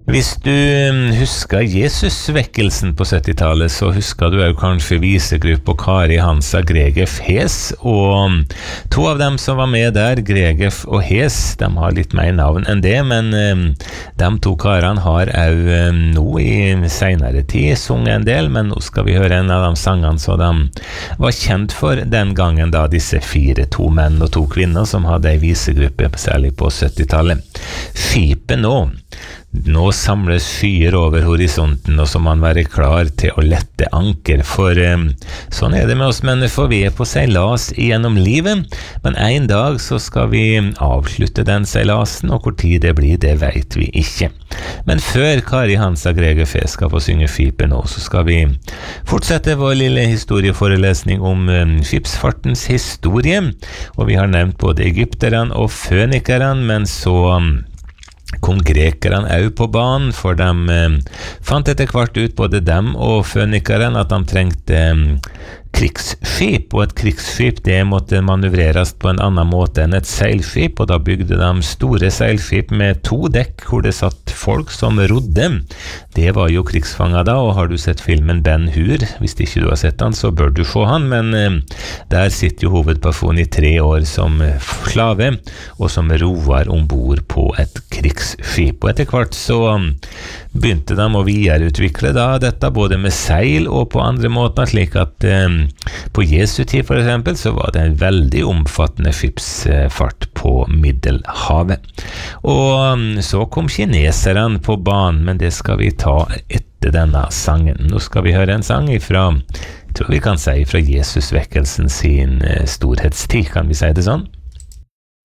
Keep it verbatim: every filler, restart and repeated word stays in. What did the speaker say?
Hvis du husker Jesus-vekkelsen på syttitallet, så husker du jo kanskje visegruppe og Kari Hansa Gregef Hes, og to av dem som var med der, Gregef og Hes, de har litt mer navn enn det, men de to karene har jo nå i senere tid sunget en del, men nå skal vi høre en av de sangene som de var kjent for den gangen da, disse fire, to menn og to kvinner som hadde en visegruppe, særlig på syttitallet. Fipe nå. Nå samles skyer over horisonten, og så må man være klar til å lette anker, for eh, sånn er det med oss mennesker, vi er på seilas gjennom livet, men en dag så skal vi avslutte den seilasen, og hvor tid det blir, det vet vi ikke. Men før Kari Hansa Gregef skal få synge Fipe nå, så skal vi fortsette vår lille historieforelesning om eh, skipsfartens historie, og vi har nevnt både egypterne og fønikerne, men så kom grekerne også på banen, for de eh, fant etter hvert ut, både dem og fønikerne, at de trengte eh, krigsskip, og et krigsskip det måtte manøvreres på en annen måte enn et seilskip, og da bygde de store seilskip med to dekk, hvor det satt folk som rodde. Det var jo krigsfanger da, og har du sett filmen Ben Hur, hvis ikke du har sett han, så bør du se han, men eh, der sitter jo hovedpersonen i tre år som slave, og som roer ombord på et krigsskip, og etter hvert så um, begynte de å videreutvikle da dette, både med seil og på andre måter, slik at um, på Jesu tid for eksempel, så var det en veldig omfattende skipsfart på Middelhavet. Og um, så kom kineserne på banen, men det skal vi ta etter denne sangen. Nå skal vi høre en sang ifra, jeg tror vi kan si, fra Jesus-vekkelsen sin storhetstid, kan vi si det sånn?